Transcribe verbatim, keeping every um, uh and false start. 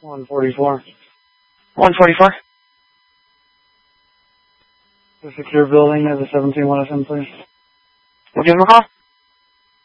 one forty-four. one forty-four. The secure building at the seventeen one oh seven, please. We'll give him a call.